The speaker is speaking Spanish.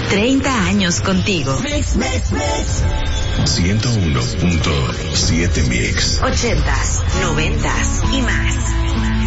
30 años contigo. 101.7 Mix. 80s, 90s y más.